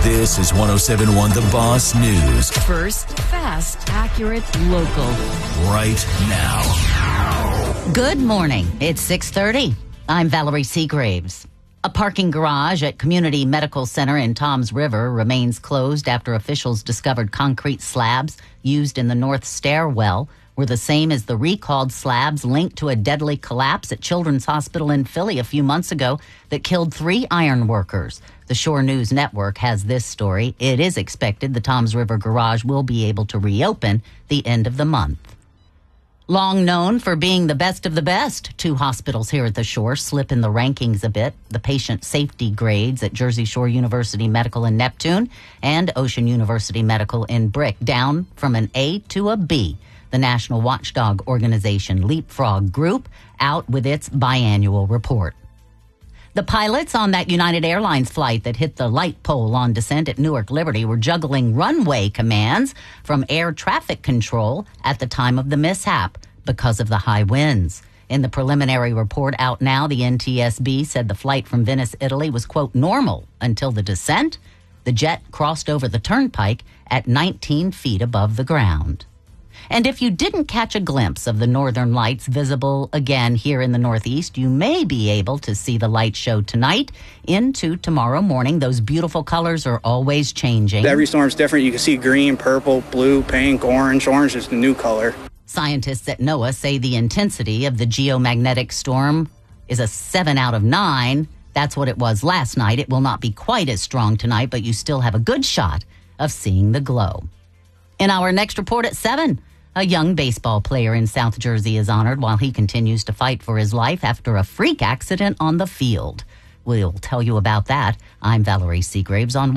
This is 107.1 The Boss News. First, fast, accurate, local. Right now. Good morning. It's 6:30. I'm Valerie Seagraves. A parking garage at Community Medical Center in Toms River remains closed after officials discovered concrete slabs used in the north stairwell were the same as the recalled slabs linked to a deadly collapse at Children's Hospital in Philly a few months ago that killed 3 iron workers. The Shore News Network has this story. It is expected the Toms River garage will be able to reopen the end of the month. Long known for being the best of the best, 2 hospitals here at the Shore slip in the rankings a bit. The patient safety grades at Jersey Shore University Medical in Neptune and Ocean University Medical in Brick down from an A to a B. The national watchdog organization Leapfrog Group out with its biannual report. The pilots on that United Airlines flight that hit the light pole on descent at Newark Liberty were juggling runway commands from air traffic control at the time of the mishap because of the high winds. In the preliminary report out now, the NTSB said the flight from Venice, Italy was, quote, normal until the descent. The jet crossed over the turnpike at 19 feet above the ground. And if you didn't catch a glimpse of the northern lights visible again here in the Northeast, you may be able to see the light show tonight into tomorrow morning. Those beautiful colors are always changing. Every storm's different. You can see green, purple, blue, pink, orange. Orange is the new color. Scientists at NOAA say the intensity of the geomagnetic storm is a 7 out of 9. That's what it was last night. It will not be quite as strong tonight, but you still have a good shot of seeing the glow. In our next report at 7, a young baseball player in South Jersey is honored while he continues to fight for his life after a freak accident on the field. We'll tell you about that. I'm Valerie Seagraves on